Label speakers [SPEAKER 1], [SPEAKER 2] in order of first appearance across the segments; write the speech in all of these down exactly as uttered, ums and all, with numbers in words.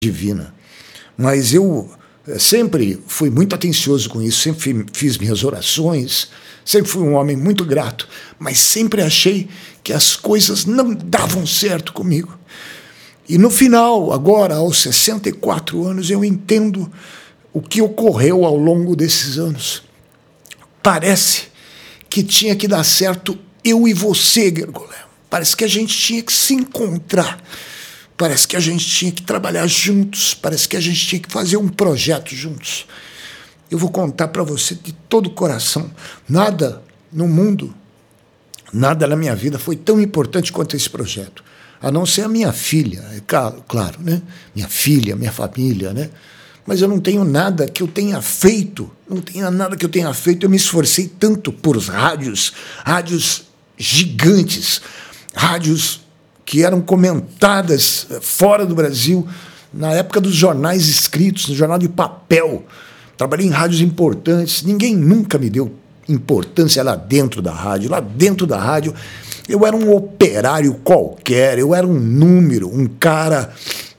[SPEAKER 1] divina. Mas eu sempre fui muito atencioso com isso, sempre fiz minhas orações, sempre fui um homem muito grato, mas sempre achei que as coisas não davam certo comigo. E no final, agora, aos sessenta e quatro anos, eu entendo o que ocorreu ao longo desses anos. Parece que tinha que dar certo eu e você, Gergolé. Parece que a gente tinha que se encontrar. Parece que a gente tinha que trabalhar juntos. Parece que a gente tinha que fazer um projeto juntos. Eu vou contar para você de todo o coração. Nada no mundo, nada na minha vida foi tão importante quanto esse projeto. A não ser a minha filha, é claro, claro, né? Minha filha, minha família, né? Mas eu não tenho nada que eu tenha feito, não tenho nada que eu tenha feito. Eu me esforcei tanto por rádios, rádios gigantes, rádios que eram comentadas fora do Brasil, na época dos jornais escritos, no jornal de papel. Trabalhei em rádios importantes, ninguém nunca me deu importância lá dentro da rádio. Lá dentro da rádio eu era um operário qualquer, eu era um número, um cara...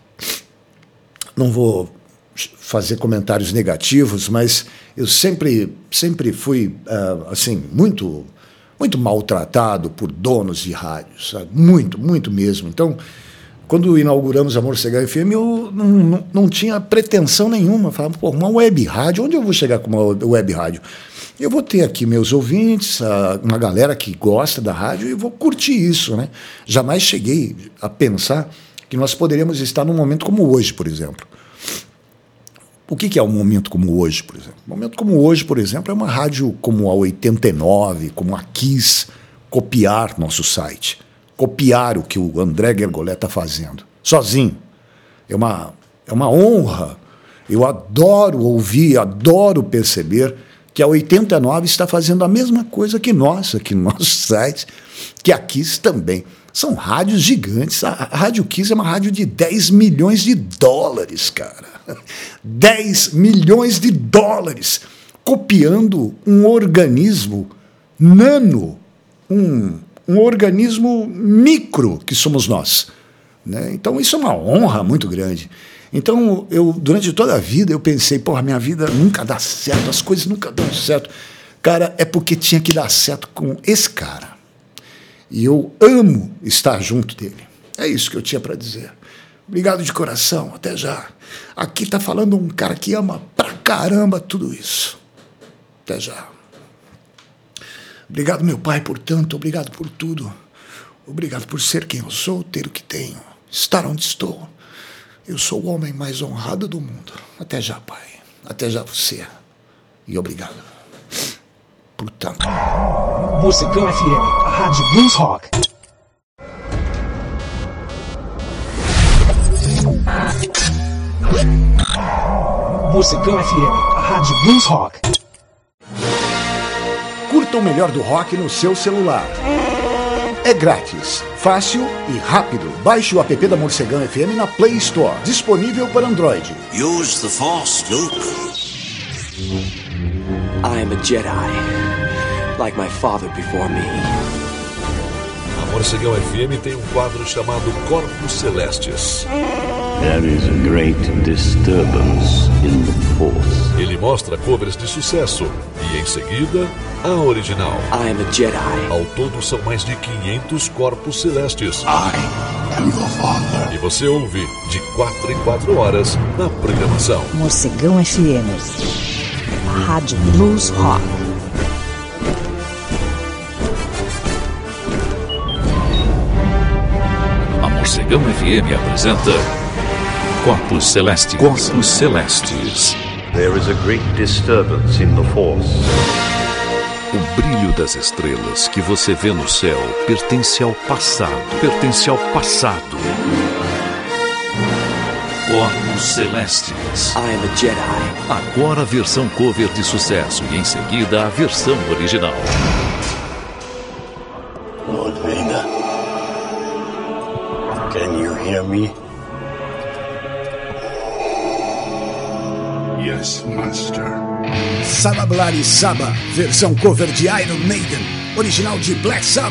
[SPEAKER 1] Não vou fazer comentários negativos, mas eu sempre, sempre fui, uh, assim, muito, muito maltratado por donos de rádios, sabe? Muito, muito mesmo. Então, quando inauguramos a Morcegão F M, eu não, não, não tinha pretensão nenhuma. Eu falava, pô, uma web rádio, onde eu vou chegar com uma web rádio? Eu vou ter aqui meus ouvintes, uma galera que gosta da rádio, e vou curtir isso, né? Jamais cheguei a pensar que nós poderíamos estar num momento como hoje, por exemplo. O que é um momento como hoje, por exemplo? Um momento como hoje, por exemplo, é uma rádio como a oitenta e nove, como a Kiss, copiar nosso site, copiar o que o André Gergolé está fazendo, sozinho. É uma, é uma honra. Eu adoro ouvir, adoro perceber que a oitenta e nove está fazendo a mesma coisa que nós, aqui no nosso site, que a Kiss também. São rádios gigantes. A Rádio Kiss é uma rádio de dez milhões de dólares, cara. dez milhões de dólares, copiando um organismo nano, um, um organismo micro que somos nós, né? Então isso é uma honra muito grande. Então eu, durante toda a vida, eu pensei, porra, minha vida nunca dá certo, as coisas nunca dão certo. Cara, é porque tinha que dar certo com esse cara. E eu amo estar junto dele. É isso que eu tinha para dizer. Obrigado de coração, até já. Aqui tá falando um cara que ama pra caramba tudo isso. Até já. Obrigado, meu pai, por tanto. Obrigado por tudo. Obrigado por ser quem eu sou, ter o que tenho, estar onde estou. Eu sou o homem mais honrado do mundo. Até já, pai. Até já você. E obrigado. Portanto.
[SPEAKER 2] Morcegão F M, a rádio Blues Rock. Morcegão F M, a rádio Blues Rock.
[SPEAKER 1] Curta o melhor do rock no seu celular. É grátis, fácil e rápido. Baixe o app da Morcegão F M na Play Store, disponível para Android.
[SPEAKER 3] Use the Force, Luke.
[SPEAKER 4] I am a Jedi, like my father before me.
[SPEAKER 5] A Morcegão F M tem um quadro chamado Corpos Celestes.
[SPEAKER 6] There is a great disturbance in the Force.
[SPEAKER 5] Ele mostra covers de sucesso e, em seguida, a original.
[SPEAKER 4] I am a Jedi.
[SPEAKER 5] Ao todo, são mais de quinhentos corpos celestes.
[SPEAKER 3] I am your father.
[SPEAKER 5] E você ouve de quatro em quatro horas na programação.
[SPEAKER 7] Morcegão F M, a rádio Blues Rock.
[SPEAKER 8] A Morcegão F M apresenta Corpos Celestes. Corpos Celestes.
[SPEAKER 6] There is a great disturbance in the Force.
[SPEAKER 8] O brilho das estrelas que você vê no céu pertence ao passado. Pertence ao passado. Corpos Celestes.
[SPEAKER 4] I am a Jedi.
[SPEAKER 8] Agora a versão cover de sucesso e em seguida a versão original.
[SPEAKER 6] Lord Vader, can you hear me?
[SPEAKER 3] Yes, Master.
[SPEAKER 1] Saba Blari Saba, versão cover de Iron Maiden, original de Black Sabbath.